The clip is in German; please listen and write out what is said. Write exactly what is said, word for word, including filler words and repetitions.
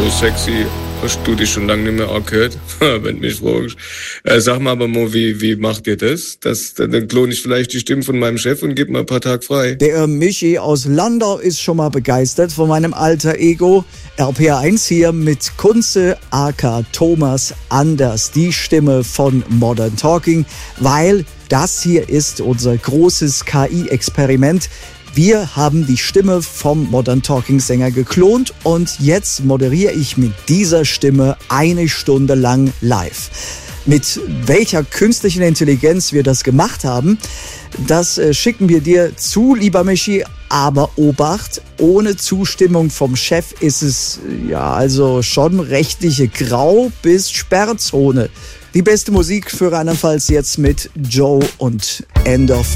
so sexy hast du dich schon lange nicht mehr angehört, wenn du mich fragst. Äh, sag mal aber mal, wie, wie macht ihr das? das? Dann klone ich vielleicht die Stimme von meinem Chef und gebe mal ein paar Tage frei. Der Michi aus Landau ist schon mal begeistert von meinem alter Ego. R P R eins hier mit Kunze aka Thomas Anders, die Stimme von Modern Talking, weil das hier ist unser großes K I-Experiment. Wir haben die Stimme vom Modern Talking Sänger geklont und jetzt moderiere ich mit dieser Stimme eine Stunde lang live. Mit welcher künstlichen Intelligenz wir das gemacht haben, das äh, schicken wir dir zu, lieber Michi. Aber Obacht, ohne Zustimmung vom Chef ist es ja also schon rechtliche Grau- bis Sperrzone. Die beste Musik für andernfalls jetzt mit Joe und End of